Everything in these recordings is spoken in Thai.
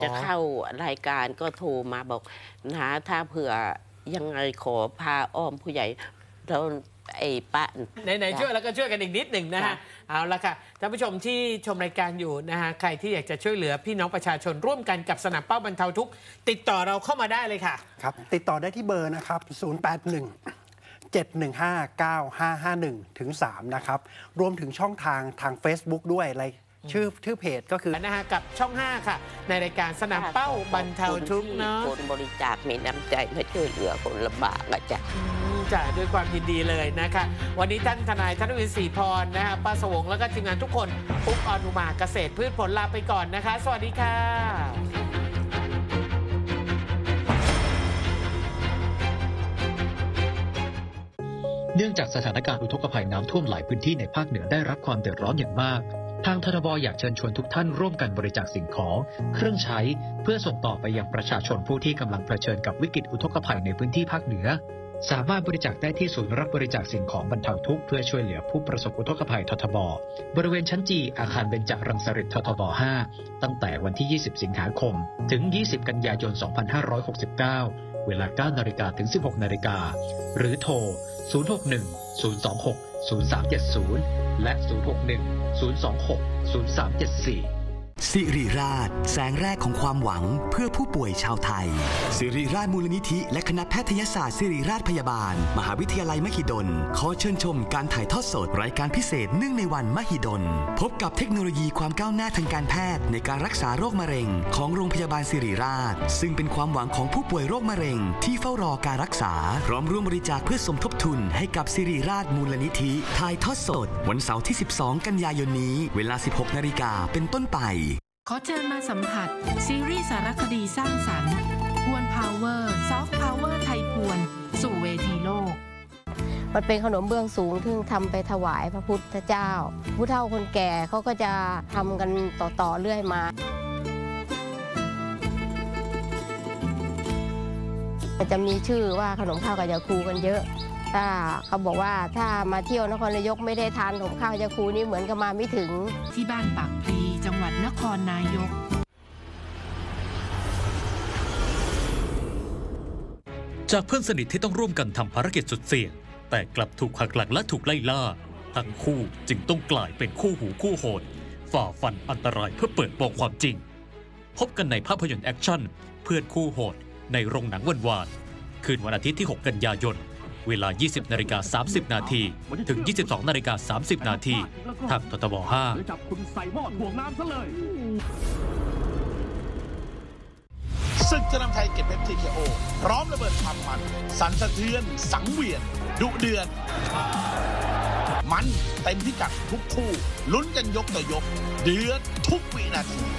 จะเข้ารายการก็โทรมาบอกนะถ้าเผื่อยังไงขอพาอ้อมผู้ใหญ่แล้วไอ้ป้าไหนช่วยแล้วก็ช่วยกันอีกนิดหนึ่งนะฮะเอาละค่ะท่านผู้ชมที่ชมรายการอยู่นะฮะใครที่อยากจะช่วยเหลือพี่น้องประชาชนร่วมกันกับสนามเป้าบรรเทาทุกข์ติดต่อเราเข้ามาได้เลยค่ะครับติดต่อได้ที่เบอร์นะครับ081-715-9551-3นะครับรวมถึงช่องทาง Facebook ด้วยอะไรชื่อเพจก็คือนะฮะกับช่อง 5 ค่ะในรายการสนามเป้าบรรเทาทุกข์เนาะคนบริจาคมีน้ำใจมาช่วยเหลือคนลำบากอะจ้ะด้วยความยินดีเลยนะคะวันนี้ท่านทนายธนวิน ศรีพรนะฮะป้าสวงแล้วก็ทีมงานทุกคนปุ๊กอนุมาเกษตรพืชผลลาไปก่อนนะคะสวัสดีค่ะเนื่องจากสถานการณ์อุทกภัยน้ำท่วมหลายพื้นที่ในภาคเหนือได้รับความเดือดร้อนอย่างมากทางททบ.อยากเชิญชวนทุกท่านร่วมกันบริจาคสิ่งของเครื่องใช้เพื่อส่งต่อไปยังประชาชนผู้ที่กำลังเผชิญกับวิกฤตอุทกภัยในพื้นที่ภาคเหนือสามารถบริจาคได้ที่ศูนย์รับบริจาคสิ่งของบรรเทาทุกข์เพื่อช่วยเหลือผู้ประสบอุทกภัยททบ.บริเวณชั้นจีอาคารเบญจรังสฤษฎ์ททบ. 5ตั้งแต่วันที่ 20 สิงหาคมถึง 20 กันยายน 2569 เวลา 9 นาฬิกาถึง 16 นาฬิกาหรือโทร 061-026-0370 และ 061-026-0374 สิริราชแสงแรกของความหวังเพื่อผู้ป่วยชาวไทยสิริราชมูลนิธิและคณะแพทยศาสตร์ศิริราชพยาบาลมหาวิทยาลัยมหิดลขอเชิญชมการถ่ายทอดสดรายการพิเศษเนื่องในวันมหิดลพบกับเทคโนโลยีความก้าวหน้าทางการแพทย์ในการรักษาโรคมะเร็งของโรงพยาบาลศิริราชซึ่งเป็นความหวังของผู้ป่วยโรคมะเร็งที่เฝ้ารอการรักษาพร้อมร่วมบริจาคเพื่อสมทบทุนให้กับศิริราชมูลนิธิถ่ายทอดสดวันเสาร์ที่ 12 กันยายนนี้เวลา 16 นาฬิกาเป็นต้นไปขอเชิญมาสัมผัสซีรีส์สารคดีสร้างสรรค์พวนพาวเวอร์ซอฟต์พาวเวอร์ไทยพวนสู่เวทีโลกมันเป็นขนมเบื้องสูงที่ทำไปถวายพระพุทธเจ้าผู้เฒ่าคนแก่เขาก็จะทำกันต่อเรื่อยมาจะมีชื่อว่าขนมข้าวกะยาคูกันเยอะถ้าเขาบอกว่าถ้ามาเที่ยวนครนายกไม่ได้ทานขนมข้าวยาคูนี่เหมือนกับมาไม่ถึงที่บ้านปากพลีจังหวัดนครนายกจากเพื่อนสนิทที่ต้องร่วมกันทำภารกิจสุดเสี่ยงแต่กลับถูกหักหลังและถูกไล่ล่าทั้งคู่จึงต้องกลายเป็นคู่หูคู่โหดฝ่าฟันอันตรายเพื่อเปิดโปงความจริงพบกันในภาพยนตร์แอคชั่นเพื่อนคู่โหดในโรงหนังวันวานคืนวันอาทิตย์ที่ 6 กันยายนเวลา 20:30 นาทีถึง 22:30 นาทีทางททบ. 5จับคุณใส่หม้อถ่วงน้ำซะเลยศึกจะนำไทยเก็บเพชร TKO พร้อมระเบิดความมันสั่นสะเทือนสังเวียนดุเดือดมันเต็มพิกัดทุกคู่ลุ้นกันยกต่อยกเดือดทุกวินาที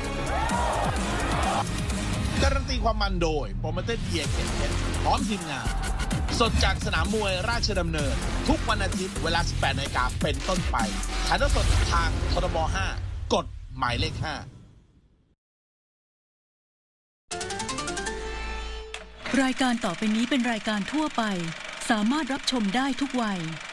การันตีความมันโดยโปรโมเตอร์เกียร์เก็บเพชรพร้อมทีมงานสดจากสนามมวยราชดำเนินทุกวันอาทิตย์เวลา 18 นาฬิกาเป็นต้นไปถ่ายทอดสดทางททบ. 5กดหมายเลข 5 รายการต่อไปนี้เป็นรายการทั่วไปสามารถรับชมได้ทุกวัย